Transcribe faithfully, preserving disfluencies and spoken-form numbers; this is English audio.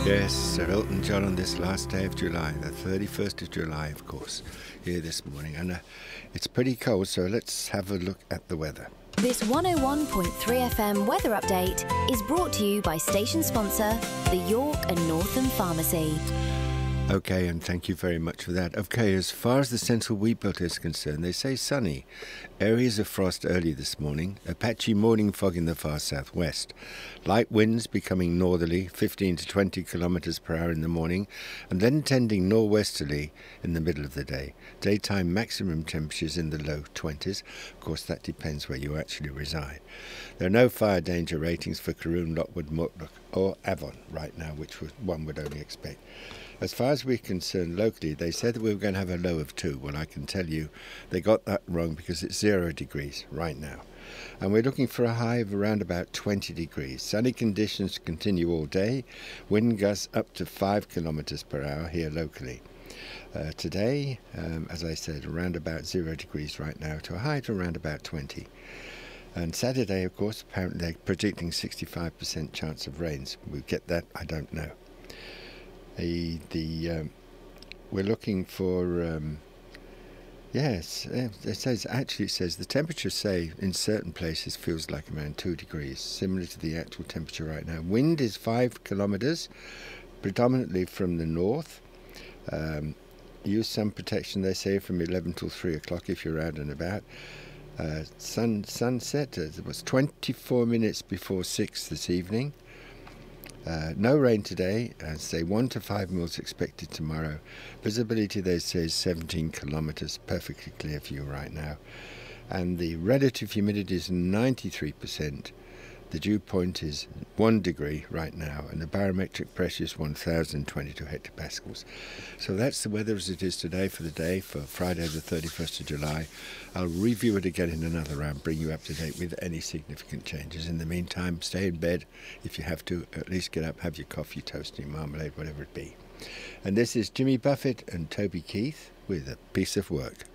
Yes, Sir Elton John on this last day of July, the thirty-first of July, of course, here this morning. And uh, it's pretty cold, so let's have a look at the weather. This one oh one point three F M weather update is brought to you by station sponsor, the York and Northam Pharmacy. Okay, and thank you very much for that. Okay, as far as the central wheat belt is concerned, they say sunny. Areas of frost early this morning, a patchy morning fog in the far southwest. Light winds becoming northerly, fifteen to twenty kilometres per hour in the morning, and then tending northwesterly in the middle of the day. Daytime maximum temperatures in the low twenties. Of course, that depends where you actually reside. There are no fire danger ratings for Caroon, Lockwood, Mortlake or Avon right now, which one would only expect. As far as we're concerned locally, they said that we were going to have a low of two. Well, I can tell you they got that wrong because it's zero degrees right now. And we're looking for a high of around about twenty degrees. Sunny conditions continue all day. Wind gusts up to five kilometres per hour here locally. Uh, today, um, as I said, around about zero degrees right now to a high of around about twenty. And Saturday, of course, apparently they're predicting sixty-five percent chance of rains. We'll get that, I don't know. The, the um, we're looking for um, yes it says actually it says the temperature, say in certain places, feels like around two degrees, similar to the actual temperature right now. Wind is five kilometers, predominantly from the north. Um, use sun protection, they say, from eleven till three o'clock if you're out and about. Uh, sun sunset, uh, it was twenty-four minutes before six this evening. Uh, no rain today, and say one to five mils expected tomorrow. Visibility, they say, is seventeen kilometres, perfectly clear for you right now. And the relative humidity is ninety-three percent. The dew point is one degree right now, and the barometric pressure is one thousand twenty-two hectopascals. So that's the weather as it is today for the day, for Friday the thirty-first of July. I'll review it again in another round, bring you up to date with any significant changes. In the meantime, stay in bed if you have to. At least get up, have your coffee, toast, your marmalade, whatever it be. And this is Jimmy Buffett and Toby Keith with A Piece of Work.